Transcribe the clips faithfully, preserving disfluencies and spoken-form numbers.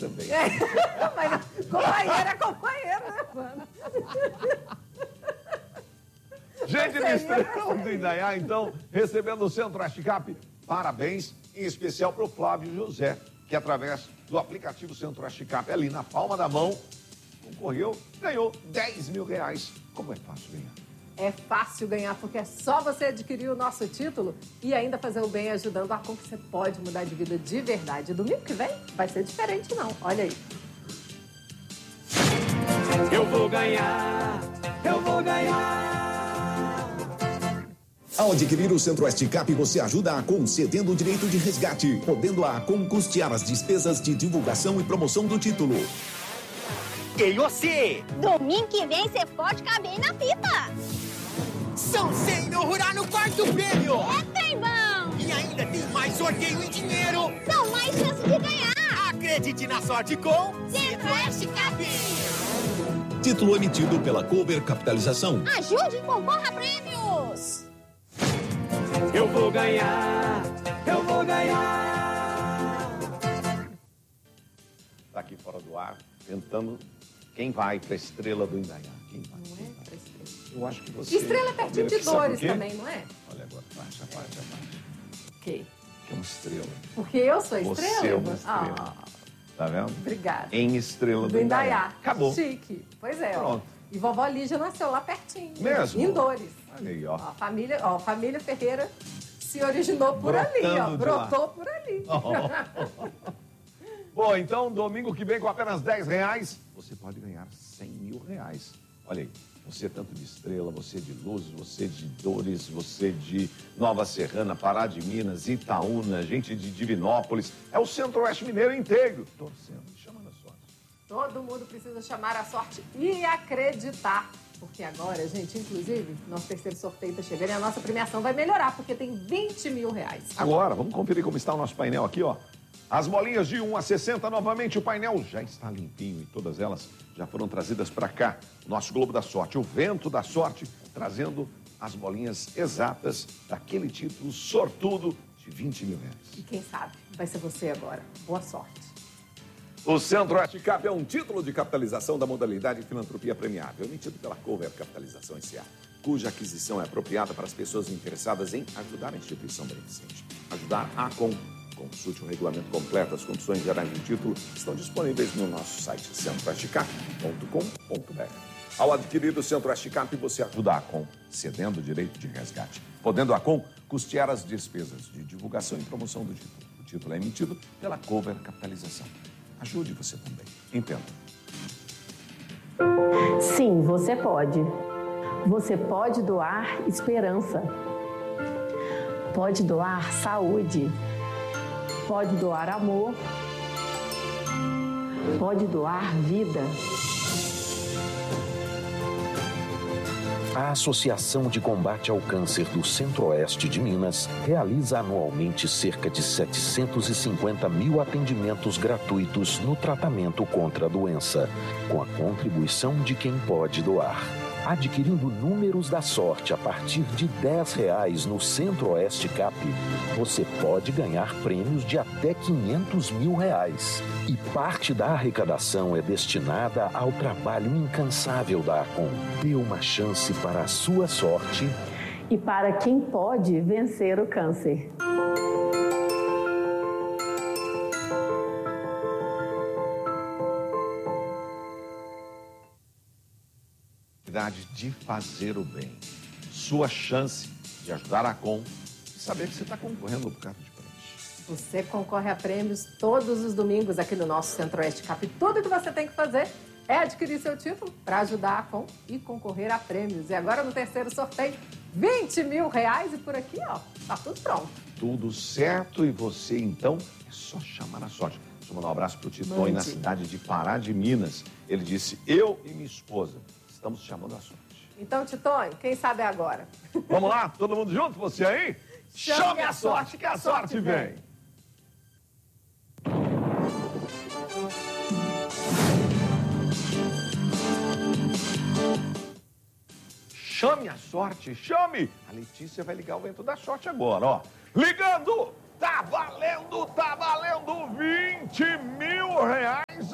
também. É, mas companheiro é companheiro, né, mano? Gente do Estrela do Indaiá, então, recebendo o Centro-Oeste Cap, parabéns, em especial para o Flávio José, que através do aplicativo Centro-Oeste Cap, ali na palma da mão, concorreu, ganhou dez mil reais. Como é fácil ganhar? É fácil ganhar, porque é só você adquirir o nosso título e ainda fazer o bem ajudando a com que você pode mudar de vida de verdade. Domingo que vem vai ser diferente, não. Olha aí. Eu vou ganhar, eu vou ganhar. Ao adquirir o Centro-Oeste Cap, você ajuda a Acon cedendo o direito de resgate, podendo a Acon custear as despesas de divulgação e promoção do título. E você? Domingo que vem você pode caber na fita. São cem mil rural no quarto prêmio. É trem bom. E ainda tem mais sorteio em dinheiro. São mais chances de ganhar. Acredite na sorte com Centro-Oeste Cap. Título emitido pela Cover Capitalização. Ajude e concorra a prêmios. Eu vou ganhar, eu vou ganhar. Tá aqui fora do ar, tentando quem vai para a Estrela do Indaiá. Quem vai? Não Quem é vai? pra estrela. Eu acho que você... Estrela é pertinho de Sabe por Dores quê? também, não é? Olha agora, baixa, baixa, baixa. Ok. Que é uma estrela. Porque eu sou estrela? Você é uma estrela. Ah, Tá vendo? obrigada. Em Estrela do, Do Indaiá. Indaiá. Acabou. Chique. Pois é, ó. Pronto. E vovó Lígia nasceu lá pertinho. Mesmo? Em Dores. Olha aí, ó. Ó, a família, ó, a família Ferreira se originou por ali, ó. Brotando de Brotou lá. por ali. Bom, então, domingo que vem, com apenas dez reais, você pode ganhar cem mil reais. Olha aí, você tanto de Estrela, você de Luz, você de Dores, você de Nova Serrana, Pará de Minas, Itaúna, gente de Divinópolis. É o Centro-Oeste Mineiro inteiro. Torcendo, chamando a sorte. Todo mundo precisa chamar a sorte e acreditar. Porque agora, gente, inclusive, nosso terceiro sorteio está chegando e a nossa premiação vai melhorar, porque tem vinte mil reais. Agora, vamos conferir como está o nosso painel aqui, ó. As bolinhas de um a sessenta, novamente o painel já está limpinho e todas elas já foram trazidas para cá. Nosso Globo da Sorte, o vento da sorte, trazendo as bolinhas exatas daquele título sortudo de vinte mil reais. E quem sabe, vai ser você agora. Boa sorte. O Centro-Oeste Cap é um título de capitalização da modalidade filantropia premiável, emitido pela Cover Capitalização S A, cuja aquisição é apropriada para as pessoas interessadas em ajudar a instituição beneficente. Ajudar a Acon. Consulte o regulamento completo, as condições gerais do título estão disponíveis no nosso site centro oeste cap ponto com ponto br. Ao adquirir o Centro-Oeste Cap, você ajuda a Acon, cedendo o direito de resgate, podendo a Acon custear as despesas de divulgação e promoção do título. O título é emitido pela Cover Capitalização. Ajude você também. Entenda. Sim, você pode. Você pode doar esperança. Pode doar saúde. Pode doar amor. Pode doar vida. A Associação de Combate ao Câncer do Centro-Oeste de Minas realiza anualmente cerca de setecentos e cinquenta mil atendimentos gratuitos no tratamento contra a doença, com a contribuição de quem pode doar. Adquirindo números da sorte a partir de dez reais no Centro-Oeste Cap, você pode ganhar prêmios de até quinhentos mil reais. E parte da arrecadação é destinada ao trabalho incansável da Acon. Dê uma chance para a sua sorte E para quem pode vencer o câncer. De fazer o bem. Sua chance de ajudar a Acon e saber que você está concorrendo por causa de prêmios. Você concorre a prêmios todos os domingos aqui no nosso Centro-Oeste Cap. Tudo que você tem que fazer é adquirir seu título para ajudar a Acon e concorrer a prêmios. E agora no terceiro sorteio, vinte mil reais e por aqui, ó, tá tudo pronto. Tudo certo e você, então, é só chamar a sorte. Deixa eu mandar um abraço para o Titões na cidade de Pará de Minas. Ele disse, eu e minha esposa estamos chamando a sorte. Então, Titões, quem sabe agora? Vamos lá, todo mundo junto? Você aí? Chame, Chame a sorte, que a sorte vem. Chame a sorte, chame! A Letícia vai ligar o vento da sorte agora, ó. Ligando! Tá valendo, tá valendo vinte mil reais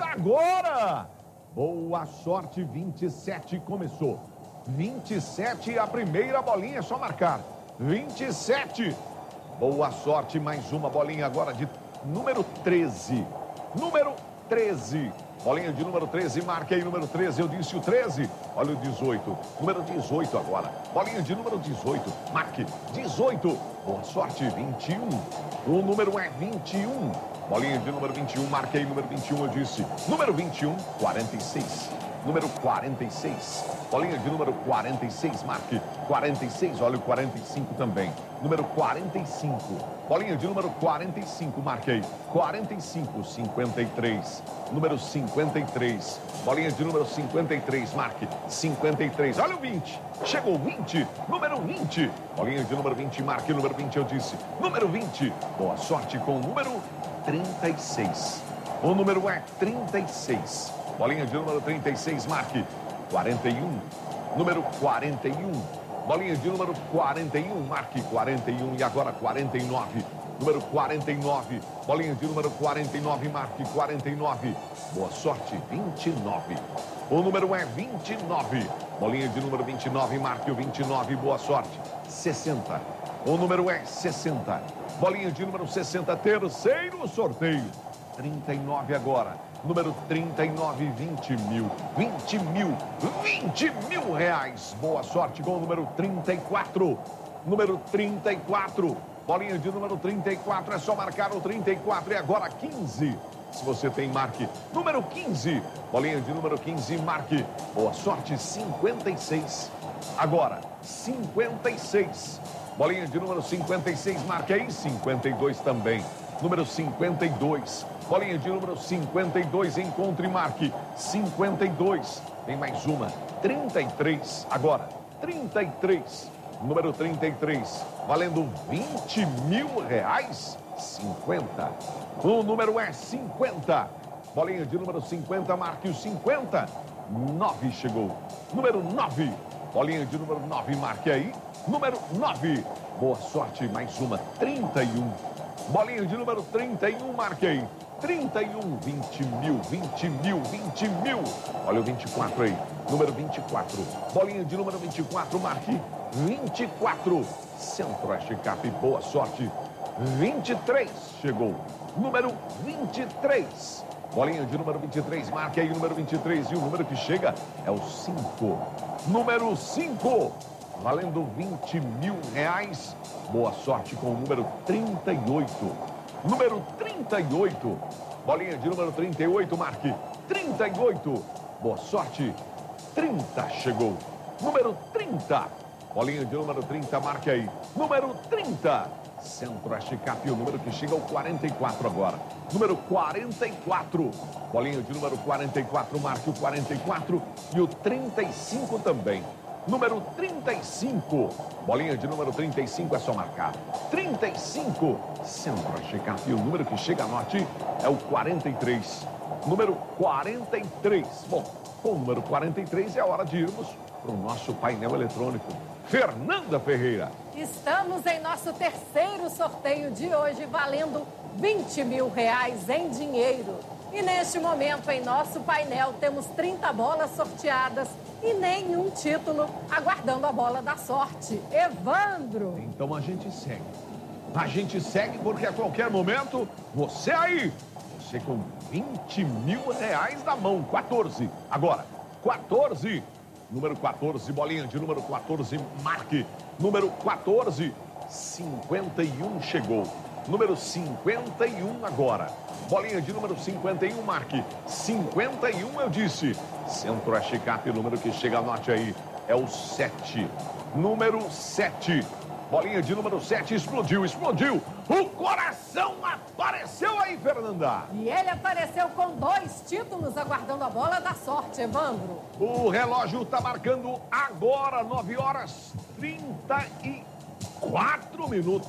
Começa agora! Boa sorte, vinte e sete começou. vinte e sete, a primeira bolinha, é só marcar. vinte e sete. Boa sorte, mais uma bolinha agora de número treze. Número treze. Bolinha de número treze, marque aí número treze, eu disse o treze. Olha o dezoito. Número dezoito agora. Bolinha de número dezoito, marque dezoito. Boa sorte, vinte e um. O número é vinte e um. Bolinha de número vinte e um, marque aí número vinte e um, eu disse. Número vinte e um, quarenta e seis. Número quarenta e seis. Bolinha de número quarenta e seis, marque quarenta e seis, olha o quarenta e cinco também. Número quarenta e cinco. Bolinha de número quarenta e cinco, marque aí. quarenta e cinco, cinquenta e três. Número cinquenta e três. Bolinha de número cinquenta e três, marque cinquenta e três. Olha o vinte. Chegou vinte. Número vinte. Bolinha de número vinte, marque número vinte, eu disse. Número vinte. Boa sorte com o número trinta e seis. O número é trinta e seis. Bolinha de número trinta e seis, marque quarenta e um. Número quarenta e um. Bolinha de número quarenta e um, marque quarenta e um. E agora quarenta e nove. Número quarenta e nove. Bolinha de número quarenta e nove, marque quarenta e nove. Boa sorte, vinte e nove. O número é vinte e nove. Bolinha de número vinte e nove, marque o vinte e nove. Boa sorte, sessenta. O número é sessenta. Bolinha de número sessenta, terceiro sorteio. trinta e nove agora. Número trinta e nove, vinte mil. vinte mil. vinte mil reais. Boa sorte com o número trinta e quatro. Número trinta e quatro. Bolinha de número trinta e quatro. É só marcar o trinta e quatro. E agora quinze. Se você tem, marque. Número quinze. Bolinha de número quinze, marque. Boa sorte, cinquenta e seis. Agora, cinquenta e seis. Bolinha de número cinquenta e seis, marque aí. cinquenta e dois também. Número cinquenta e dois. Bolinha de número cinquenta e dois, encontre e marque. cinquenta e dois. Tem mais uma. trinta e três. Agora, trinta e três. Número trinta e três. Valendo vinte mil reais. cinquenta. O número é cinquenta. Bolinha de número cinquenta, marque o cinquenta. nove chegou. Número nove. Bolinha de número nove, marque aí. Número nove. Boa sorte, mais uma. trinta e um. Bolinha de número trinta e um, marquei. trinta e um, vinte mil, vinte mil, vinte mil. Olha o vinte e quatro aí. Número vinte e quatro. Bolinha de número vinte e quatro, marque vinte e quatro. Centro-Oeste Cap, boa sorte. vinte e três chegou. Número vinte e três. Bolinha de número vinte e três, marque aí o número vinte e três. E o número que chega é o cinco. Número cinco. Valendo vinte mil reais. Boa sorte com o número trinta e oito. Número trinta e oito. Bolinha de número trinta e oito, marque trinta e oito. Boa sorte, trinta chegou. Número trinta. Bolinha de número trinta, marque aí. Número trinta. Centro-Oeste Cap, o número que chega ao quarenta e quatro agora. Número quarenta e quatro. Bolinha de número quarenta e quatro, marque o quarenta e quatro e o trinta e cinco também. Número trinta e cinco. Bolinha de número trinta e cinco, é só marcar. trinta e cinco. Centro-Oeste Cap, o número que chega a norte é o quarenta e três. Número quarenta e três. Bom, com o número quarenta e três é hora de irmos para o nosso painel eletrônico. Fernanda Ferreira. Estamos em nosso terceiro sorteio de hoje, valendo vinte mil reais em dinheiro. E neste momento, em nosso painel, temos trinta bolas sorteadas e nenhum título, aguardando a bola da sorte. Evandro. Então a gente segue. A gente segue porque a qualquer momento, você aí, você com vinte mil reais na mão. quatorze. Agora, quatorze. Número quatorze, bolinha de número quatorze, marque. Número quatorze, cinquenta e um chegou. Número cinquenta e um agora. Bolinha de número cinquenta e um, marque. cinquenta e um, eu disse. Centro-Oeste Cap, o número que chega a norte aí é o sete. Número sete. Bolinha de número sete, explodiu, explodiu. O coração apareceu aí, Fernanda. E ele apareceu com dois títulos, aguardando a bola da sorte, Evandro. O relógio está marcando agora, nove horas e trinta e quatro minutos.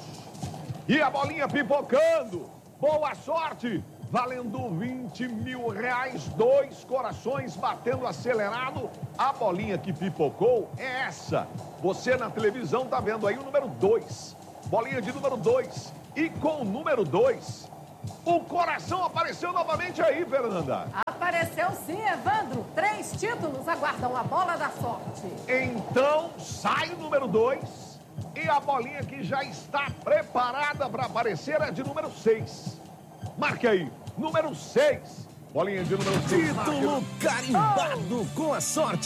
E a bolinha pipocando. Boa sorte. Valendo vinte mil reais, dois corações batendo acelerado. A bolinha que pipocou é essa. Você na televisão está vendo aí o número dois. Bolinha de número dois. E com o número dois, O coração apareceu novamente aí, Fernanda. Apareceu sim, Evandro. Três títulos aguardam a bola da sorte. Então, sai o número dois. E a bolinha que já está preparada para aparecer é de número seis. Marque aí, número seis. Bolinha de número seis. Título carimbado oh. com a sorte.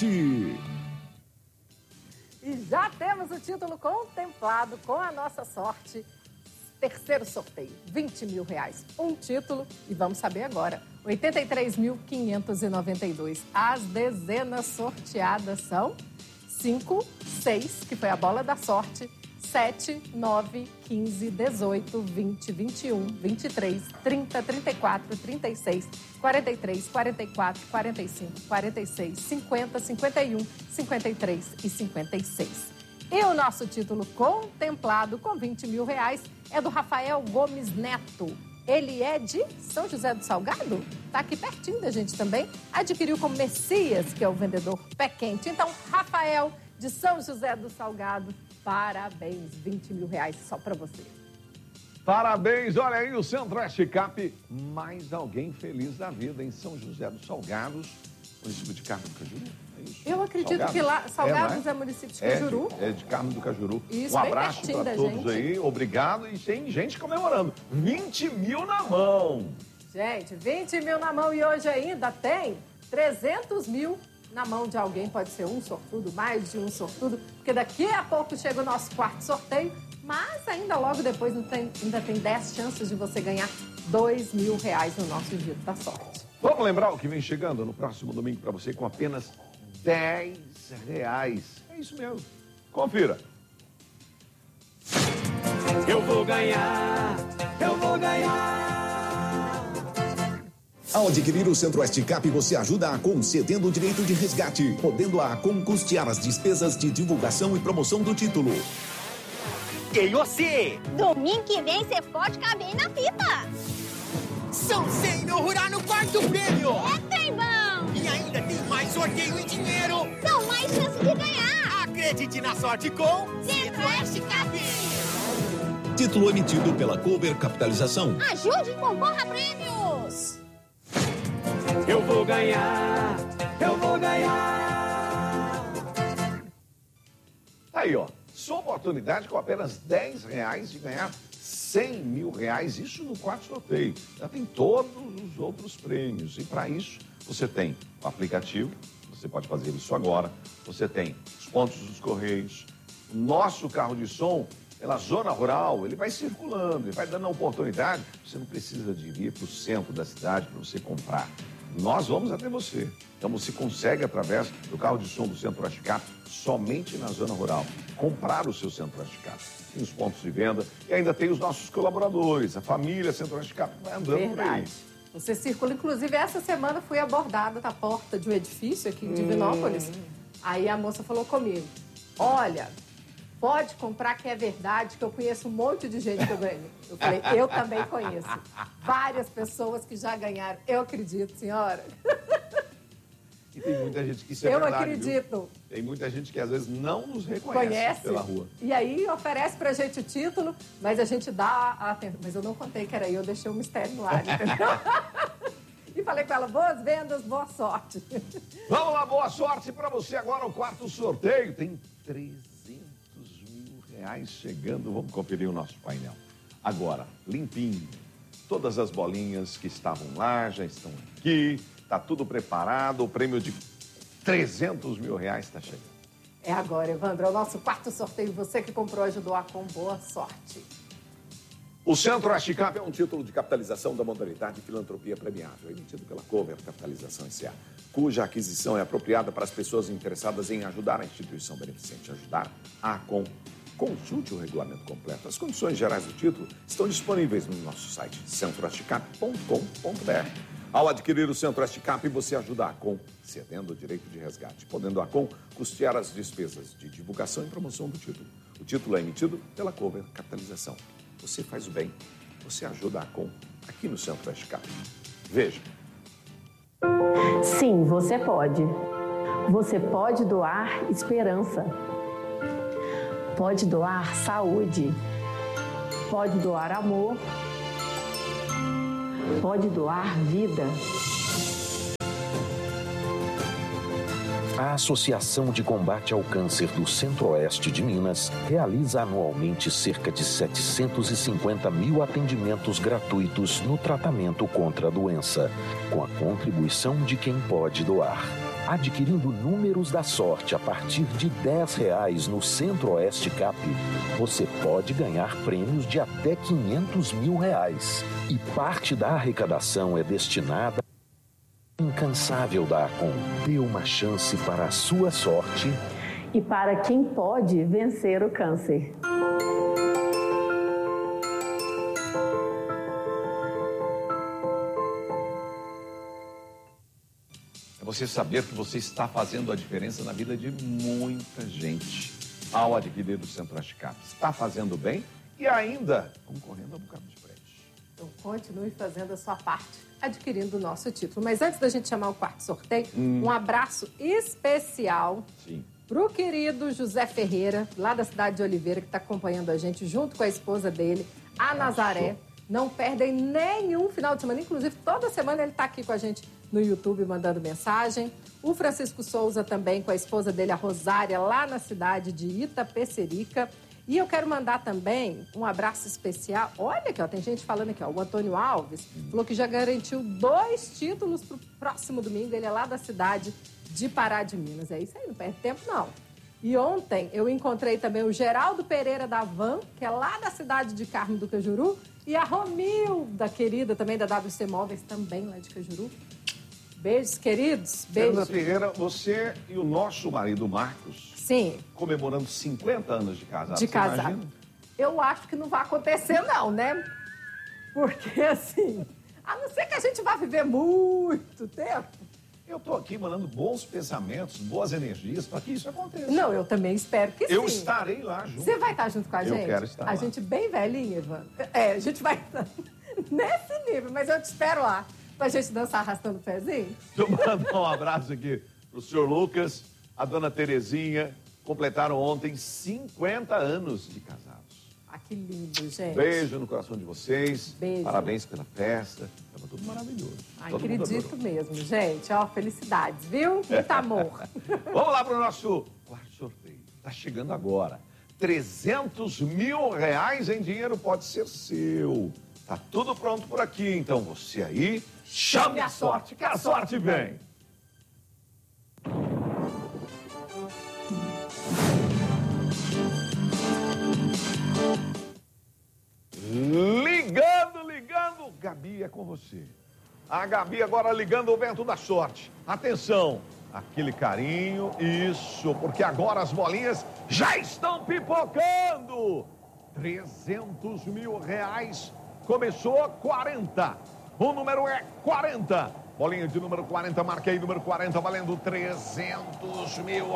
E já temos o título contemplado com a nossa sorte. Terceiro sorteio, vinte mil reais, um título. E vamos saber agora, oitenta e três mil quinhentos e noventa e dois. As dezenas sorteadas são cinco, seis, que foi a bola da sorte, sete, nove, quinze, dezoito, vinte, vinte e um, vinte e três, trinta, trinta e quatro, trinta e seis, quarenta e três, quarenta e quatro, quarenta e cinco, quarenta e seis, cinquenta, cinquenta e um, cinquenta e três e cinquenta e seis. E o nosso título contemplado com vinte mil reais é do Rafael Gomes Neto. Ele é de São José do Salgado, tá aqui pertinho da gente também. Adquiriu com Messias, que é o vendedor pé quente. Então, Rafael, de São José do Salgado, parabéns, vinte mil reais só para você. Parabéns, olha aí o Centro-Oeste Cap, mais alguém feliz da vida em São José dos Salgados, município de Carmo do Cajuru. É isso? Eu acredito Salgados. que lá, Salgados é, é, é município de Cajuru. É de, é de Carmo do Cajuru. Isso, um abraço para todos gente. aí, obrigado. E tem gente comemorando, vinte mil na mão. Gente, vinte mil na mão e hoje ainda tem trezentos mil na mão de alguém. Pode ser um sortudo, mais de um sortudo, porque daqui a pouco chega o nosso quarto sorteio, mas ainda logo depois não tem, ainda tem dez chances de você ganhar dois mil reais no nosso Giro da Sorte. Vamos lembrar o que vem chegando no próximo domingo para você com apenas dez reais. É isso mesmo. Confira. Eu vou ganhar, eu vou ganhar. Ao adquirir o Centro-Oeste Cap, você ajuda a concedendo o direito de resgate, podendo a com custear as despesas de divulgação e promoção do título. E você? Domingo que vem você pode caber na fita. São cem mil rural no quarto prêmio. É trembão. E ainda tem mais sorteio e dinheiro. São mais chances de ganhar. Acredite na sorte com Centro-Oeste Cap. Título emitido pela Cover Capitalização. Ajude e concorra a prêmios. Eu vou ganhar, eu vou ganhar. Aí, ó, sua oportunidade com apenas dez reais de ganhar cem mil reais, isso no quarto sorteio. Já tem todos os outros prêmios. E para isso, você tem o aplicativo, você pode fazer isso agora. Você tem os pontos dos Correios, o nosso carro de som, pela zona rural, ele vai circulando, ele vai dando a oportunidade. Você não precisa de ir para o centro da cidade para você comprar. Nós vamos até você. Então você consegue, através do carro de som do Centro-Oeste Cap, somente na zona rural, comprar o seu Centro-Oeste Cap. Tem os pontos de venda e ainda tem os nossos colaboradores, a família Centro-Oeste Cap vai andando Verdade. por aí. Você circula, inclusive essa semana fui abordada na porta de um edifício aqui em Divinópolis. Hum. Aí a moça falou comigo, olha, pode comprar que é verdade, que eu conheço um monte de gente que eu ganhei. Eu falei, eu também conheço. Várias pessoas que já ganharam. Eu acredito, senhora. E tem muita gente que isso é eu verdade, acredito. Viu? Tem muita gente que às vezes não nos reconhece Conhece, pela rua. E aí oferece pra gente o título, mas a gente dá a atenção. Mas eu não contei que era eu, deixei o mistério no ar, entendeu? E falei com ela, boas vendas, boa sorte. Vamos lá, boa sorte pra você agora, o quarto sorteio. Tem trezentos mil reais chegando. Vamos conferir o nosso painel. Agora, limpinho. Todas as bolinhas que estavam lá já estão aqui. Tá tudo preparado. O prêmio de trezentos mil reais está chegando. É agora, Evandro. É o nosso quarto sorteio. Você que comprou ajudou a com boa sorte. O Centro-Oeste Cap é um título de capitalização da modalidade Filantropia Premiável, emitido pela Cover Capitalização S A, cuja aquisição é apropriada para as pessoas interessadas em ajudar a instituição beneficente. Ajudar a com. Consulte o regulamento completo. As condições gerais do título estão disponíveis no nosso site centro oeste cap ponto com ponto b r. Ao adquirir o Centro-Oeste Cap, você ajuda a ACOM, cedendo o direito de resgate, podendo a ACOM custear as despesas de divulgação e promoção do título. O título é emitido pela Cover Capitalização. Você faz o bem, você ajuda a ACOM aqui no Centro-Oeste Cap. Veja. Sim, você pode. Você pode doar esperança. Pode doar saúde. Pode doar amor. pode doar vida. A Associação de Combate ao Câncer do Centro-Oeste de Minas realiza anualmente cerca de setecentos e cinquenta mil atendimentos gratuitos no tratamento contra a doença, com a contribuição de quem pode doar. Adquirindo números da sorte a partir de dez reais no Centro-Oeste Cap, você pode ganhar prêmios de até quinhentos mil reais. E parte da arrecadação é destinada incansável da Acom. Dê uma chance para a sua sorte E para quem pode vencer o câncer. É você saber que você está fazendo a diferença na vida de muita gente ao adquirir o Centro-Oeste Cap. Está fazendo bem e ainda concorrendo a um bocado de prédios. Então, continue fazendo a sua parte, adquirindo o nosso título. Mas antes da gente chamar o quarto sorteio, hum. um abraço especial para o querido José Ferreira, lá da cidade de Oliveira, que está acompanhando a gente, junto com a esposa dele, a Nazaré. Não perdem nenhum final de semana. Inclusive, toda semana ele está aqui com a gente no YouTube, mandando mensagem. O Francisco Souza também, com a esposa dele, a Rosária, lá na cidade de Itapecerica. E eu quero mandar também um abraço especial. Olha aqui, ó, tem gente falando aqui, ó. O Antônio Alves falou que já garantiu dois títulos para o próximo domingo. Ele é lá da cidade de Pará de Minas. É isso aí, não perde tempo, não. E ontem eu encontrei também o Geraldo Pereira da Van, que é lá da cidade de Carmo do Cajuru. E a Romilda, querida, também da W C Móveis, também lá de Cajuru. Beijos, queridos. Beijos. Fernanda Ferreira, você e o nosso marido Marcos... Sim. Comemorando cinquenta anos de casado. De casado. Eu acho que não vai acontecer, não, né? Porque, assim, a não ser que a gente vá viver muito tempo. Eu tô aqui mandando bons pensamentos, boas energias para que isso aconteça. Não, eu também espero que eu sim. Eu estarei lá junto. Você vai estar junto com a gente? Eu quero estar A lá. gente bem velhinha, Evandro. É, a gente vai estar nesse nível, mas eu te espero lá. Pra gente dançar arrastando o pezinho. Deixa eu mandar um abraço aqui pro senhor Lucas, a dona Terezinha, completaram ontem cinquenta anos de casados. Ah, que lindo, gente. Beijo no coração de vocês. Beijo. Parabéns pela festa. Estava tudo maravilhoso. Ai, Todo acredito mesmo, gente. Ó, felicidades, viu? Muito amor. Vamos lá pro nosso quarto sorteio. Tá chegando agora. trezentos mil reais em dinheiro pode ser seu. Tá tudo pronto por aqui. Então você aí, chame a sorte, que a sorte vem. Ligando, ligando, Gabi, é com você. A Gabi agora ligando o vento da sorte. Atenção, aquele carinho, isso, porque agora as bolinhas já estão pipocando. trezentos mil reais, começou quarenta. O número é quarenta. Bolinha de número quarenta, marca aí número quarenta, valendo trezentos mil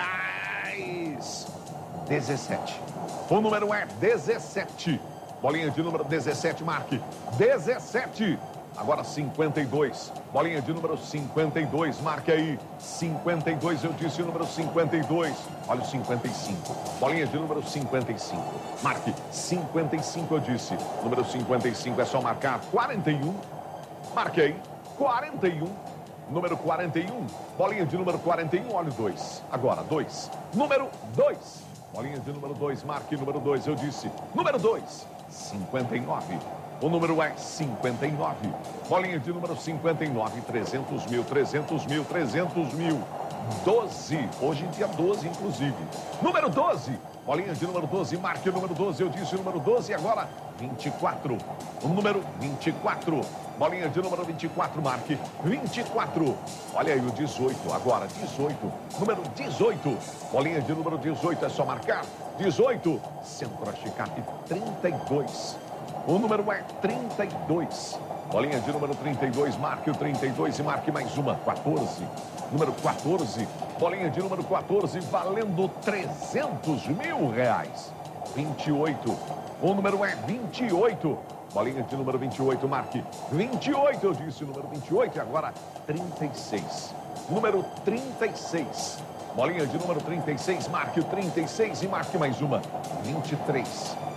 reais. dezessete. O número é dezessete. Bolinha de número dezessete, marque. dezessete. Agora cinquenta e dois. Bolinha de número cinquenta e dois, marque aí. cinquenta e dois, eu disse o número cinquenta e dois. Olha o cinquenta e cinco. Bolinha de número cinquenta e cinco. Marque. cinquenta e cinco, eu disse. Número cinquenta e cinco é só marcar. quarenta e um. Marque aí. quarenta e um. Número quarenta e um. Bolinha de número quarenta e um, olha o dois. Agora, dois. Número dois. Bolinha de número dois, marque número dois, eu disse. Número dois. cinquenta e nove. O número é cinquenta e nove. Bolinha de número cinquenta e nove. trezentos mil, trezentos mil, trezentos mil. doze. Hoje dia doze, inclusive. Número doze. Bolinha de número doze. Marque o número doze. Eu disse o número doze. E agora, vinte e quatro. O número vinte e quatro. Bolinha de número vinte e quatro. Marque vinte e quatro. Olha aí o dezoito. Agora, dezoito. Número dezoito. Bolinha de número dezoito. É só marcar. dezoito. Centro-Oeste Cap trinta e dois. O número é trinta e dois. Bolinha de número trinta e dois. Marque o trinta e dois e marque mais uma. quatorze. Número quatorze. Bolinha de número quatorze. Valendo trezentos mil reais. vinte e oito. O número é vinte e oito. Bolinha de número vinte e oito. Marque vinte e oito. Eu disse o número vinte e oito. E agora trinta e seis. Número trinta e seis. Bolinha de número trinta e seis. Marque o trinta e seis e marque mais uma. vinte e três.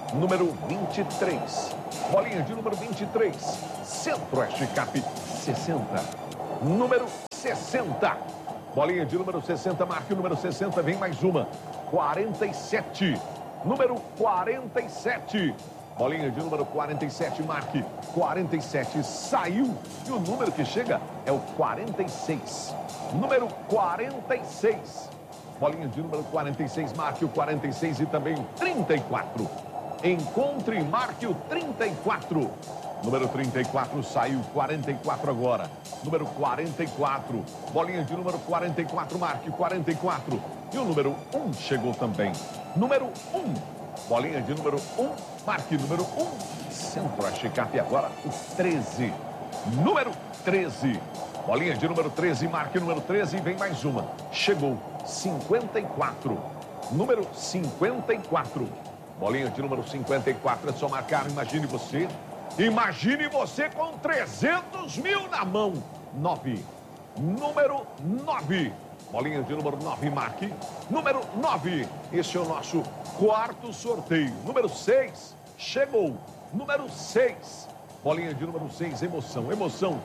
número vinte e três. Bolinha de número vinte e três. Centro-Oeste Cap sessenta. Número sessenta. Bolinha de número sessenta, marque o número sessenta, vem mais uma. quarenta e sete. Número quarenta e sete. Bolinha de número quarenta e sete, marque quarenta e sete, saiu. E o número que chega é o quarenta e seis. Número quarenta e seis. Bolinha de número quarenta e seis, marque o quarenta e seis e também o trinta e quatro. Encontre e marque o trinta e quatro. Número trinta e quatro, saiu quarenta e quatro agora. Número quarenta e quatro. Bolinha de número quarenta e quatro, marque quarenta e quatro. E o número um chegou também. Número um. Bolinha de número um, marque número um. Centro-Oeste Cap agora o treze. Número treze. Bolinha de número treze, marque número treze e vem mais uma. Chegou cinquenta e quatro. Número cinquenta e quatro. Bolinha de número cinquenta e quatro, é só marcar, imagine você. Imagine você com trezentos mil na mão. nove. Número nove. Bolinha de número nove, marque. Número nove. Esse é o nosso quarto sorteio. Número seis. Chegou. Número seis. Bolinha de número seis. Emoção, emoção.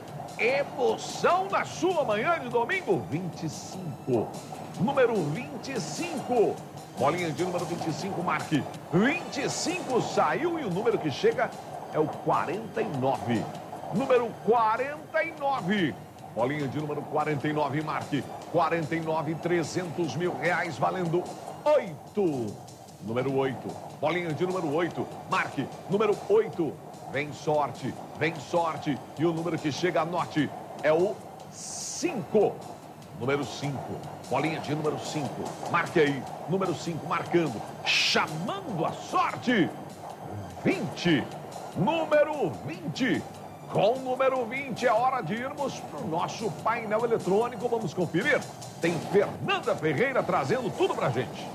Emoção na sua manhã de domingo. vinte e cinco. Número vinte e cinco. Bolinha de número vinte e cinco, marque. vinte e cinco saiu e o número que chega é o quarenta e nove. Número quarenta e nove. Bolinha de número quarenta e nove, marque. quarenta e nove, trezentos mil reais valendo oito. Número oito. Bolinha de número oito, marque. Número oito. Vem sorte, vem sorte. E o número que chega, anote, é o cinco. Número cinco. Bolinha de número cinco. Marque aí. Número cinco, marcando. Chamando a sorte. vinte. Número vinte. Com o número vinte é hora de irmos para o nosso painel eletrônico. Vamos conferir. Tem Fernanda Ferreira trazendo tudo pra gente.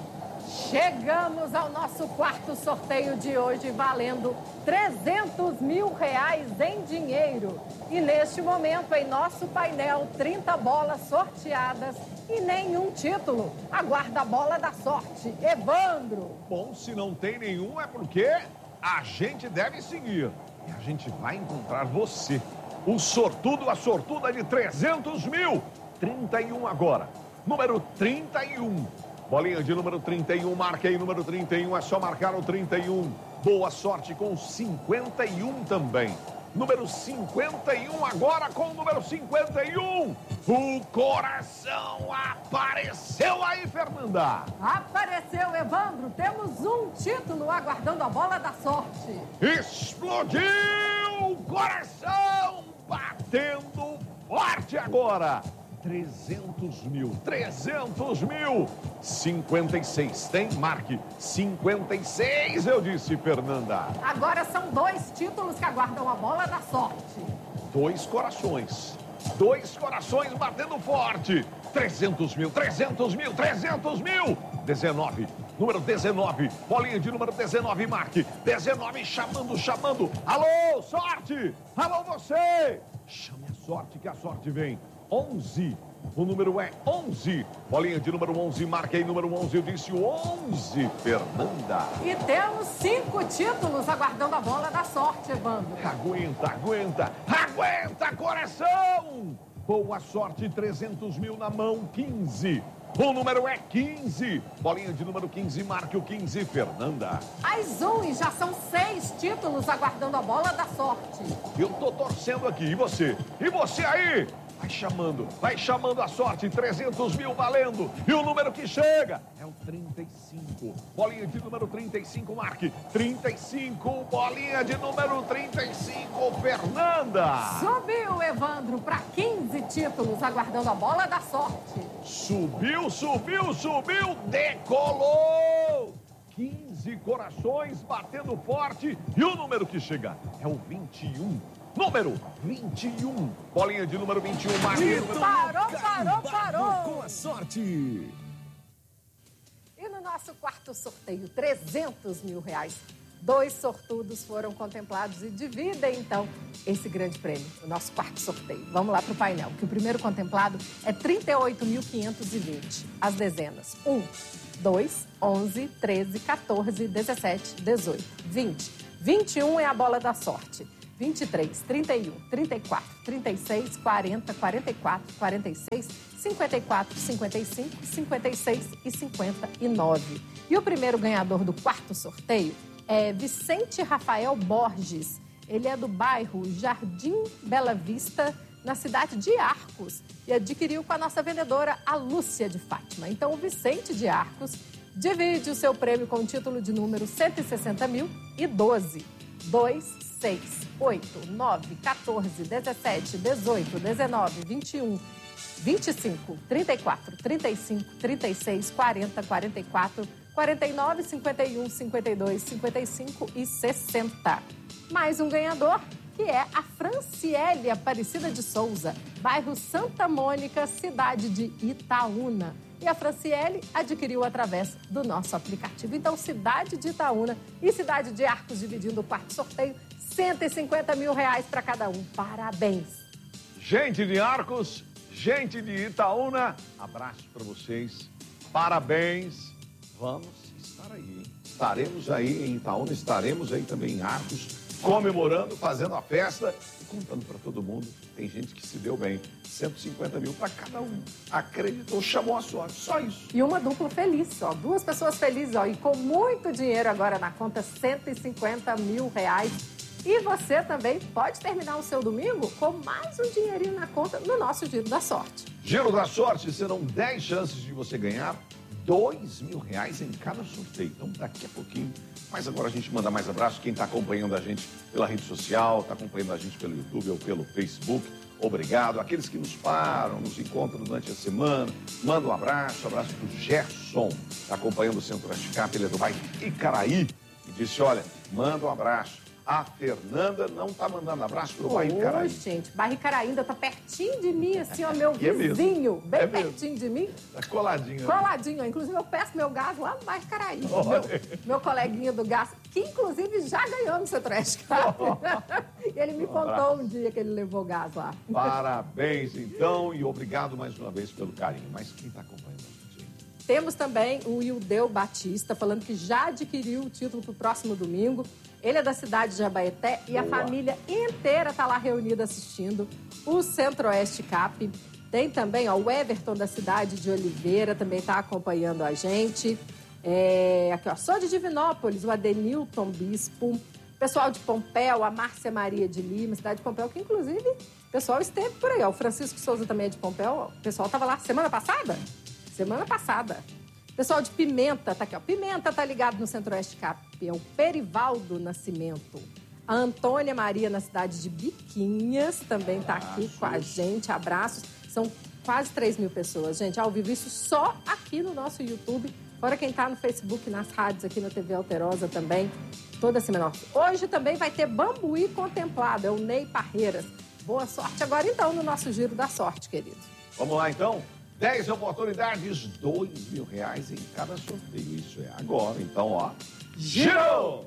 Chegamos ao nosso quarto sorteio de hoje, valendo trezentos mil reais em dinheiro. E neste momento, em nosso painel, trinta bolas sorteadas e nenhum título. Aguarda a bola da sorte. Evandro. Bom, se não tem nenhum é porque a gente deve seguir. E a gente vai encontrar você. O sortudo, a sortuda de trezentos mil. trinta e um agora. Número trinta e um. Bolinha de número trinta e um, marque aí número trinta e um, é só marcar o trinta e um. Boa sorte com cinquenta e um também. Número cinquenta e um agora com o número cinquenta e um. O coração apareceu aí, Fernanda. Apareceu, Evandro. Temos um título aguardando a bola da sorte. Explodiu o coração, batendo forte agora. trezentos mil, trezentos mil, cinquenta e seis, tem? Marque, cinquenta e seis, eu disse, Fernanda. Agora são dois títulos que aguardam a bola da sorte. Dois corações, dois corações batendo forte, trezentos mil, trezentos mil, trezentos mil, dezenove, número dezenove, bolinha de número dezenove, marque, dezenove, chamando, chamando, alô, sorte, alô você, chame a sorte que a sorte vem. onze. O número é onze. Bolinha de número onze, marca aí número onze. Eu disse o onze, Fernanda. E temos cinco títulos aguardando a bola da sorte, Evandro. Aguenta, aguenta, aguenta, coração! Boa sorte, trezentos mil na mão, quinze. O número é quinze. Bolinha de número quinze, marque o quinze, Fernanda. Mais um e já são seis títulos aguardando a bola da sorte. Eu tô torcendo aqui, e você? E você aí? Vai chamando, vai chamando a sorte, trezentos mil valendo. E o número que chega é o trinta e cinco. Bolinha de número trinta e cinco, marque. trinta e cinco, bolinha de número trinta e cinco, Fernanda. Subiu, Evandro, para quinze títulos, aguardando a bola da sorte. Subiu, subiu, subiu, decolou. quinze corações batendo forte. E o número que chega é o vinte e um. Número vinte e um. Bolinha de número vinte e um. Marque. Parou, parou, parou. Com a sorte. E no nosso quarto sorteio, trezentos mil reais. Dois sortudos foram contemplados e dividem, então, esse grande prêmio, o nosso quarto sorteio. Vamos lá para o painel, que o primeiro contemplado é trinta e oito mil quinhentos e vinte. As dezenas: um, dois, onze, treze, quatorze, dezessete, dezoito, vinte. vinte e um é a bola da sorte. vinte e três, trinta e um, trinta e quatro, trinta e seis, quarenta, quarenta e quatro, quarenta e seis, cinquenta e quatro, cinquenta e cinco, cinquenta e seis e cinquenta e nove. E o primeiro ganhador do quarto sorteio é Vicente Rafael Borges. Ele é do bairro Jardim Bela Vista, na cidade de Arcos, e adquiriu com a nossa vendedora, a Lúcia de Fátima. Então, o Vicente de Arcos divide o seu prêmio com o título de número cento e sessenta mil e doze. dois, seis, oito, nove, quatorze, dezessete, dezoito, dezenove, vinte e um, vinte e cinco, trinta e quatro, trinta e cinco, trinta e seis, quarenta, quarenta e quatro, quarenta e nove, cinquenta e um, cinquenta e dois, cinquenta e cinco e sessenta. Mais um ganhador, que é a Franciele Aparecida de Souza, bairro Santa Mônica, cidade de Itaúna. E a Franciele adquiriu através do nosso aplicativo. Então, cidade de Itaúna e cidade de Arcos dividindo o quarto sorteio, cento e cinquenta mil reais para cada um. Parabéns! Gente de Arcos, gente de Itaúna, abraço para vocês, parabéns. Vamos estar aí, hein? Estaremos aí em Itaúna, estaremos aí também em Arcos, comemorando, fazendo a festa e contando para todo mundo. Tem gente que se deu bem. cento e cinquenta mil para cada um. Acreditou, chamou a sorte. Só isso. E uma dupla feliz, ó. Duas pessoas felizes, ó. E com muito dinheiro agora na conta, cento e cinquenta mil reais. E você também pode terminar o seu domingo com mais um dinheirinho na conta no nosso Giro da Sorte. Giro da Sorte, serão dez chances de você ganhar dois mil reais em cada sorteio. Então, daqui a pouquinho. Mas agora a gente manda mais abraço. Quem está acompanhando a gente pela rede social, está acompanhando a gente pelo YouTube ou pelo Facebook, obrigado. Aqueles que nos param, nos encontram durante a semana, manda um abraço. Abraço para o Gerson, está acompanhando o Centro-Oeste Cap, ele é do bairro Icaraí, e disse, olha, manda um abraço. A Fernanda não está mandando abraço para o bairro Icaraí. Oi, gente, bairro Icaraí ainda está pertinho de mim, assim, ó, meu é vizinho, mesmo. bem é pertinho mesmo. de mim. Está coladinho. Coladinho, inclusive eu peço meu gás lá no bairro Icaraí. Meu, meu coleguinha do gás, que inclusive já ganhou no Centro-Oeste Cap. Ele me contou um dia que ele levou gás lá. Parabéns, então, e obrigado mais uma vez pelo carinho. Mas quem está acompanhando a gente? Temos também o Ildeu Batista, falando que já adquiriu o título para o próximo domingo. Ele é da cidade de Abaeté e Boa. A família inteira está lá reunida assistindo o Centro-Oeste Cap. Tem também ó, o Everton da cidade de Oliveira, também está acompanhando a gente. É, aqui, ó, sou de Divinópolis, o Adenilton Bispo. Pessoal de Pompéu, a Márcia Maria de Lima, cidade de Pompéu, que inclusive o pessoal esteve por aí. Ó, o Francisco Souza também é de Pompéu. Ó, o pessoal estava lá semana passada? Semana passada. Pessoal de Pimenta, tá aqui, ó. Pimenta tá ligado no Centro-Oeste Cap. É o Perivaldo Nascimento. A Antônia Maria, na cidade de Biquinhas, também tá aqui com a gente. Abraços. São quase três mil pessoas, gente, ao vivo. Isso só aqui no nosso YouTube. Fora quem tá no Facebook, nas rádios, aqui na T V Alterosa também. Toda semana. Hoje também vai ter Bambuí contemplado. É o Ney Parreiras. Boa sorte agora, então, no nosso Giro da Sorte, querido. Vamos lá, então? dez oportunidades, dois mil reais em cada sorteio. Isso é agora. Então, ó. Giro!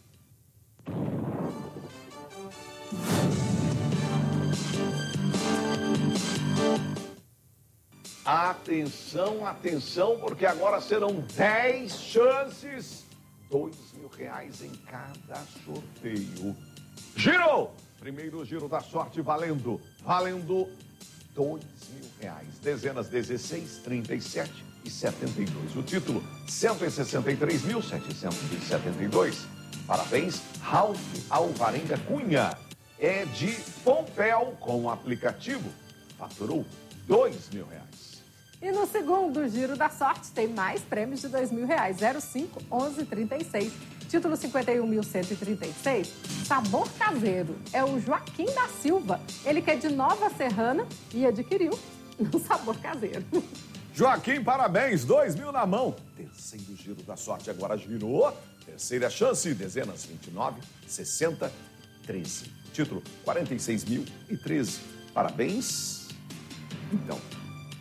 Atenção, atenção, porque agora serão dez chances, dois mil reais em cada sorteio. Giro! Primeiro giro da sorte valendo, valendo dois mil reais. Dezenas dezesseis, trinta e sete e setenta e dois. O título, cento e sessenta e três mil, setecentos e setenta e dois. Parabéns, Ralf Alvarenga Cunha. É de Pompéu com o aplicativo. Faturou dois mil reais. E no segundo giro da sorte tem mais prêmios de dois mil reais. zero cinco, onze, trinta e seis. Título cinquenta e um mil cento e trinta e seis. Sabor caseiro. É o Joaquim da Silva. Ele que é de Nova Serrana e adquiriu no Sabor Caseiro. Joaquim, parabéns. dois mil na mão. Terceiro giro da sorte agora girou. Terceira chance. Dezenas vinte e nove, sessenta, treze. Título quarenta e seis mil e treze. Parabéns. Então,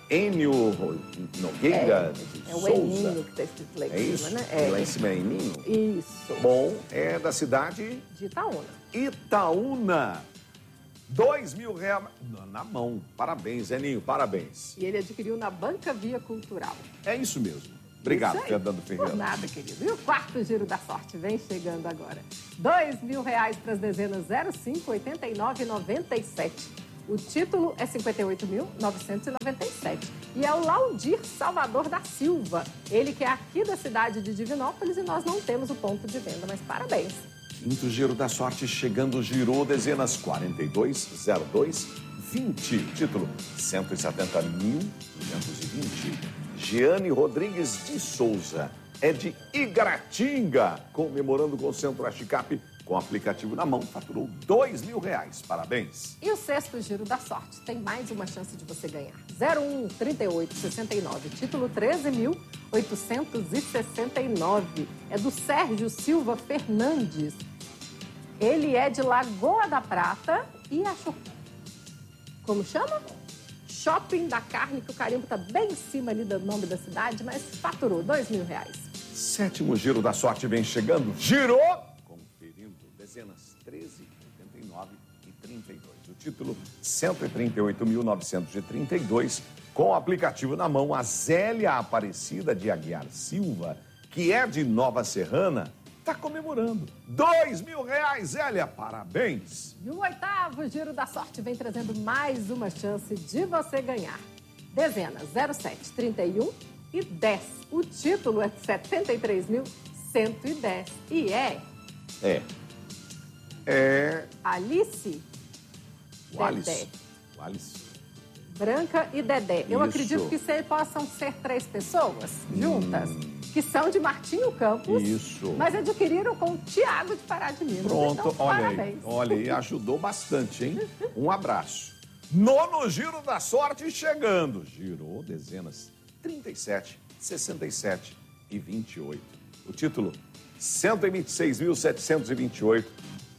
Enio Nogueira É, de é o Souza. Eninho que está escrito lá em É cima, isso? né? É. Lá em cima é Eninho? Isso. Bom, é da cidade De Itaúna. Itaúna. Dois mil reais na mão. Parabéns, Eninho, parabéns. E ele adquiriu na Banca Via Cultural. É isso mesmo. Obrigado, Isso aí. Fernando Ferreira. Por nada, querido. E o quarto giro da sorte vem chegando agora. Dois mil reais para as dezenas zero cinco, oitenta e nove e noventa e sete. O título é cinquenta e oito mil, novecentos e noventa e sete. E é o Laudir Salvador da Silva. Ele que é aqui da cidade de Divinópolis e nós não temos o ponto de venda, mas parabéns. Quinto giro da sorte chegando, girou dezenas quarenta e dois, zero dois, vinte. Título cento e setenta mil, duzentos e vinte. Giane Rodrigues de Souza é de Igaratinga, comemorando com o Centro-Oeste Cap, com o aplicativo na mão, faturou dois mil reais. Parabéns. E o sexto giro da sorte tem mais uma chance de você ganhar. zero um, trinta e oito, sessenta e nove, título treze mil, oitocentos e sessenta e nove. É do Sérgio Silva Fernandes. Ele é de Lagoa da Prata e achou... Como chama? Shopping da Carne, que o carimbo tá bem em cima ali do nome da cidade, mas faturou dois mil reais. Sétimo giro da sorte vem chegando, girou, conferindo, dezenas treze, oitenta e nove e trinta e dois. O título cento e trinta e oito mil, novecentos e trinta e dois, com o aplicativo na mão, a Zélia Aparecida de Aguiar Silva, que é de Nova Serrana, está comemorando. Dois mil reais, Zélia, parabéns. E o oitavo giro da sorte vem trazendo mais uma chance de você ganhar. Dezenas zero sete, trinta e um e dez. O título é setenta e três mil, cento e dez. E é... É. É... Alice O Alice. Dedé. O Alice. Branca e Dedé. Eu Isso. acredito que se possam ser três pessoas juntas, que são de Martinho Campos, Isso. mas adquiriram com o Tiago de Pará de Minas. Pronto, Então, olha parabéns. aí. Olha aí, ajudou bastante, hein? Um abraço. Nono giro da sorte chegando. Girou dezenas trinta e sete, sessenta e sete e vinte e oito. O título cento e vinte e seis mil, setecentos e vinte e oito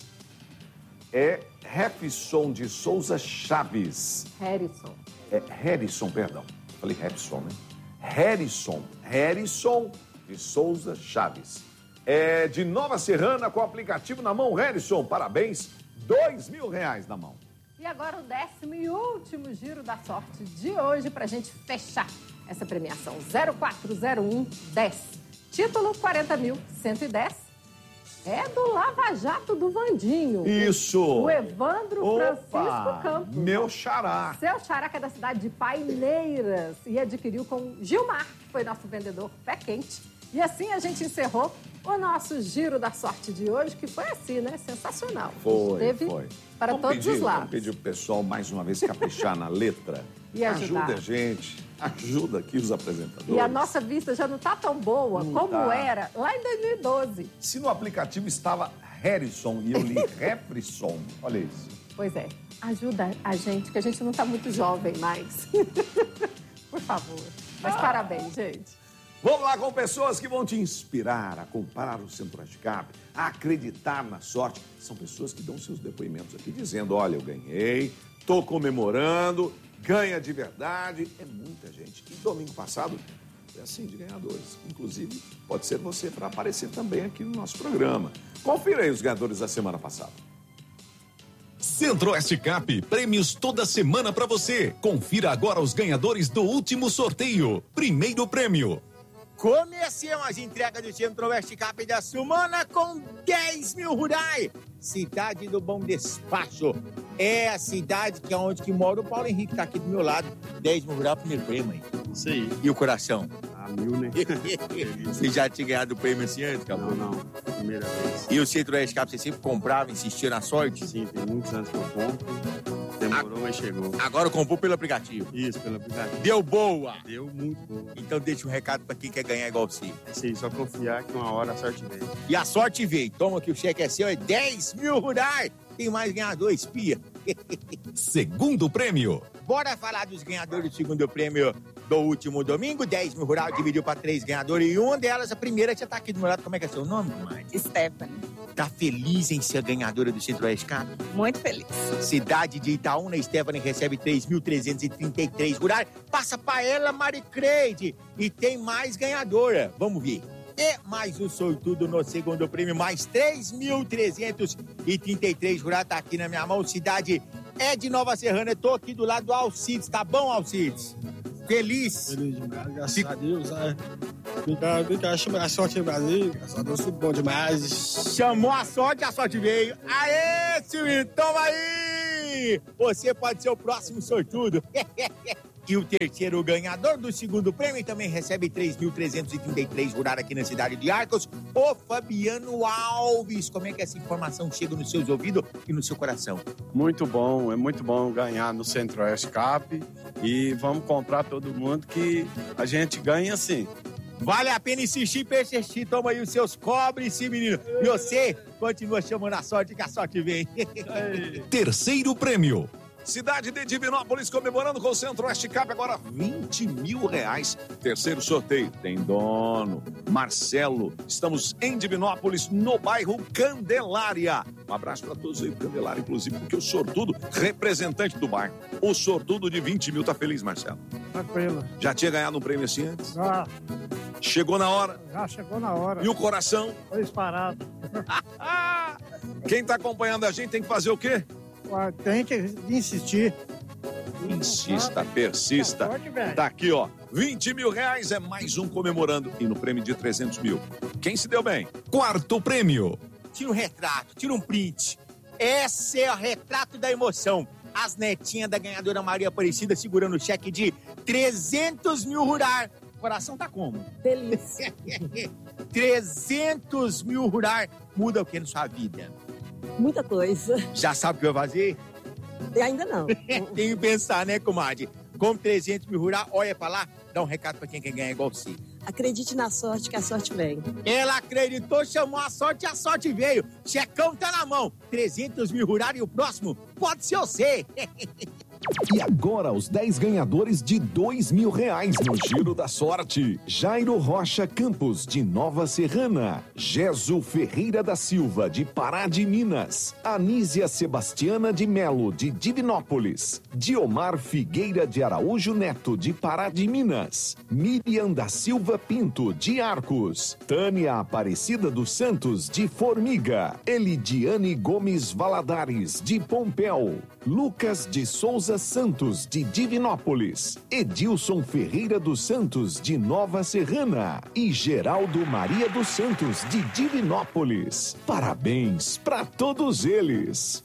é Refson de Souza Chaves. Harrison. É Harrison, perdão. Falei Refson, né? Harrison. Harrison de Souza Chaves. É de Nova Serrana com o aplicativo na mão. Harrison, parabéns. Dois mil reais na mão. E agora o décimo e último giro da sorte de hoje para a gente fechar essa premiação. zero quatro zero um, dez. Título quarenta mil, cento e dez. É do Lava Jato do Vandinho. Isso. O Evandro Opa, Francisco Campos. meu xará. Seu xará, que é da cidade de Paineiras. E adquiriu com Gilmar, que foi nosso vendedor pé quente. E assim a gente encerrou o nosso giro da sorte de hoje, que foi assim, né? Sensacional. Foi, Teve foi. para Vamos todos pedir, os lados. Vamos pedir pro pessoal, mais uma vez, caprichar na letra. E ajudar. Ajuda a gente. Ajuda aqui os apresentadores. E a nossa vista já não está tão boa Não como tá. era lá em dois mil e doze. Se no aplicativo estava Harrison e eu li Refrisson, olha isso. Pois é, ajuda a gente, que a gente não está muito jovem mais. Por favor. Mas Ah. parabéns, gente. Vamos lá com pessoas que vão te inspirar a comparar o Centro-Oeste Cap, a acreditar na sorte. São pessoas que dão seus depoimentos aqui dizendo, olha, eu ganhei, estou comemorando, ganha de verdade. É muita gente. E domingo passado, é assim, de ganhadores. Inclusive, pode ser você para aparecer também aqui no nosso programa. Confira aí os ganhadores da semana passada. Centro-Oeste Cap, prêmios toda semana para você. Confira agora os ganhadores do último sorteio. Primeiro prêmio. Começamos as entregas do Centro-Oeste Cap da semana com dez mil rurais. Cidade do Bom Despacho. É a cidade que é onde que mora o Paulo Henrique, tá aqui do meu lado. dez mil rurais, primeiro prêmio aí. Isso aí. E o coração? Ah, mil, né? Você já tinha ganhado o prêmio assim antes, Não, não. Primeira vez. E o Centro-Oeste Cap, você sempre comprava, insistia na sorte? Sim, tem muitos anos que eu compro. Demorou, mas chegou. Agora comprou pelo aplicativo. Isso, pelo aplicativo. Deu boa! Deu muito bom. Então deixa um recado pra quem quer ganhar igual você. É isso aí, só confiar que uma hora a sorte vem. E a sorte veio. Toma que o cheque é seu, é dez mil rurais. Tem mais ganhador, espia. Segundo prêmio. Bora falar dos ganhadores do segundo prêmio do último domingo. dez mil rural dividiu para três ganhadores e uma delas, a primeira, já tá aqui do meu lado. Como é que é seu nome, mãe? Stephanie. Tá feliz em ser ganhadora do Centro-Oeste Cap? Muito feliz. Cidade de Itaúna, Stephanie recebe três mil trezentos e trinta e três rurais. Passa para ela, Maricreide. E tem mais ganhadora. Vamos ver. E mais um sortudo no segundo prêmio, mais três mil trezentos e trinta e três rurais. Tá aqui na minha mão. Cidade é de Nova Serrana. Eu tô aqui do lado do Alcides. Tá bom, Alcides? Feliz? Feliz demais, graças Fica... a Deus. É. Fica, fica, chama a sorte no Brasil, graças a Deus, tudo bom demais. Chamou a sorte, a sorte veio. Aê, Silvio, toma aí! Você pode ser o próximo sortudo. E o terceiro ganhador do segundo prêmio também recebe três mil trezentos e trinta e três rurais aqui na cidade de Arcos, o Fabiano Alves. Como é que essa informação chega nos seus ouvidos e no seu coração? Muito bom, é muito bom ganhar no Centro-Oeste Cap e vamos comprar todo mundo que a gente ganha sim. Vale a pena insistir e persistir. Toma aí os seus cobres, sim, menino. E você continua chamando a sorte, que a sorte vem. Terceiro prêmio. Cidade de Divinópolis comemorando com o Centro-Oeste Cap, agora vinte mil reais. Terceiro sorteio, tem dono, Marcelo. Estamos em Divinópolis, no bairro Candelária. Um abraço para todos aí do Candelária, inclusive, porque o sortudo, representante do bairro. O sortudo de vinte mil, tá feliz, Marcelo? Tranquilo. Já tinha ganhado um prêmio assim antes? Já. Chegou na hora? Já chegou na hora. E o coração? Foi disparado. Quem tá acompanhando a gente tem que fazer o quê? Tem que insistir. Insista, persista. Tá aqui, ó. vinte mil reais é mais um comemorando. E no prêmio de trezentos mil. Quem se deu bem? Quarto prêmio. Tira um retrato, tira um print. Esse é o retrato da emoção. As netinhas da ganhadora Maria Aparecida segurando o cheque de trezentos mil rurais. O coração tá como? Delícia. trezentos mil rurais. Muda o que na sua vida? Muita coisa. Já sabe o que eu vou fazer? E ainda não. Tem que pensar, né, comadre? Com trezentos mil rurais, olha pra lá, dá um recado pra quem quer ganhar igual você. Acredite na sorte, que a sorte vem. Ela acreditou, chamou a sorte, a sorte veio. Checão tá na mão. trezentos mil rurais e o próximo pode ser você. E agora os dez ganhadores de dois mil reais no Giro da Sorte. Jairo Rocha Campos, de Nova Serrana. Geso Ferreira da Silva, de Pará de Minas. Anísia Sebastiana de Melo, de Divinópolis. Diomar Figueira de Araújo Neto, de Pará de Minas. Miriam da Silva Pinto, de Arcos. Tânia Aparecida dos Santos, de Formiga. Elidiane Gomes Valadares, de Pompéu. Lucas de Souza Santos, de Divinópolis. Edilson Ferreira dos Santos, de Nova Serrana. E Geraldo Maria dos Santos, de Divinópolis. Parabéns para todos eles.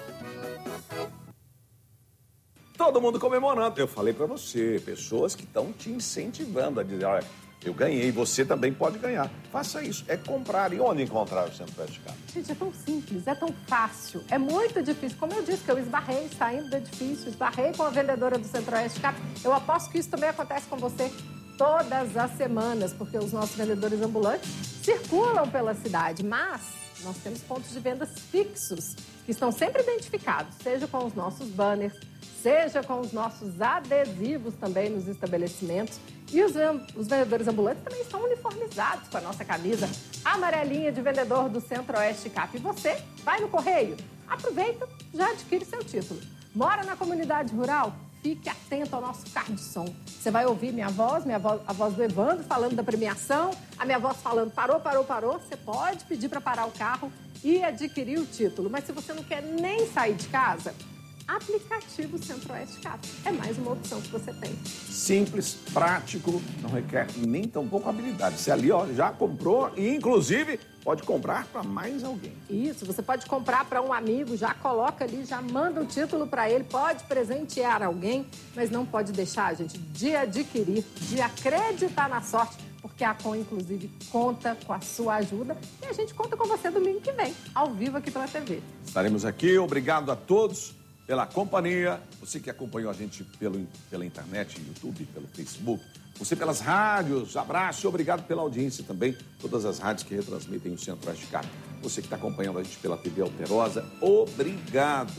Todo mundo comemorando. Eu falei para você, pessoas que estão te incentivando a dizer, olha, eu ganhei, você também pode ganhar. Faça isso, é comprar. E onde encontrar o Centro-Oeste Cap? Gente, é tão simples, é tão fácil, é muito difícil. Como eu disse, que eu esbarrei saindo do edifício, esbarrei com a vendedora do Centro-Oeste Cap. Eu aposto que isso também acontece com você todas as semanas, porque os nossos vendedores ambulantes circulam pela cidade, mas nós temos pontos de vendas fixos, que estão sempre identificados, seja com os nossos banners, seja com os nossos adesivos também nos estabelecimentos. E os, os vendedores ambulantes também estão uniformizados com a nossa camisa amarelinha de vendedor do Centro-Oeste Cap. E você vai no correio, aproveita, já adquire seu título. Mora na comunidade rural? Fique atento ao nosso carro de som. Você vai ouvir minha voz, minha voz, a voz do Evandro falando da premiação, a minha voz falando parou, parou, parou. Você pode pedir para parar o carro e adquirir o título. Mas se você não quer nem sair de casa, aplicativo Centro-Oeste Cap. É mais uma opção que você tem. Simples, prático, não requer nem tão pouco habilidade. Você ali, ó, já comprou e, inclusive, pode comprar para mais alguém. Isso, você pode comprar para um amigo, já coloca ali, já manda o título para ele, pode presentear alguém, mas não pode deixar, gente, de adquirir, de acreditar na sorte, porque a Com, inclusive, conta com a sua ajuda e a gente conta com você domingo que vem, ao vivo aqui pela T V. Estaremos aqui, obrigado a todos pela companhia, você que acompanhou a gente pelo, pela internet, YouTube, pelo Facebook, você pelas rádios, abraço, obrigado pela audiência também, todas as rádios que retransmitem o Centro-Oeste Cap. Você que está acompanhando a gente pela T V Alterosa, obrigado. A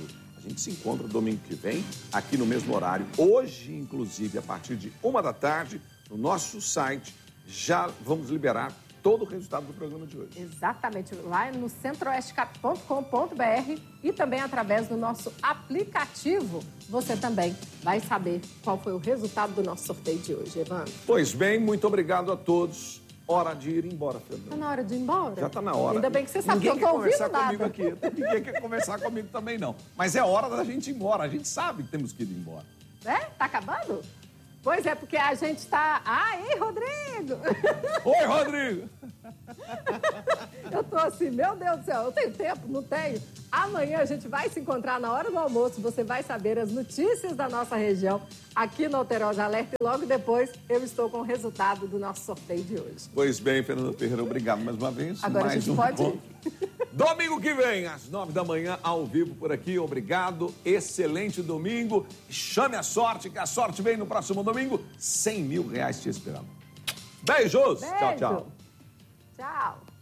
A gente se encontra domingo que vem, aqui no mesmo horário. Hoje, inclusive, a partir de uma da tarde, no nosso site, já vamos liberar todo o resultado do programa de hoje. Exatamente, lá no centro oeste cap ponto com ponto b r e também através do nosso aplicativo, você também vai saber qual foi o resultado do nosso sorteio de hoje, Evandro. Pois bem, muito obrigado a todos. Hora de ir embora, Fernanda. Está na hora de ir embora? Já está na hora. Ainda bem que você sabe Ninguém que eu não estou quer ouvindo conversar nada. comigo aqui. Ninguém quer conversar comigo também, não. Mas é hora da gente ir embora. A gente sabe que temos que ir embora. É? Tá acabando? Pois é, porque a gente está... Aí, Rodrigo! Oi, Rodrigo! Eu tô assim, meu Deus do céu, eu tenho tempo? Não tenho. Amanhã a gente vai se encontrar na hora do almoço, você vai saber as notícias da nossa região aqui no Alterosa Alerta e logo depois eu estou com o resultado do nosso sorteio de hoje. Pois bem, Fernanda Ferreira, obrigado mais uma vez. Agora mais a gente um pode ponto. ir. Domingo que vem, às nove da manhã, ao vivo por aqui. Obrigado, excelente domingo. Chame a sorte, que a sorte vem no próximo domingo. cem mil reais te esperando. Beijos! Beijo. Tchau, tchau. Tchau.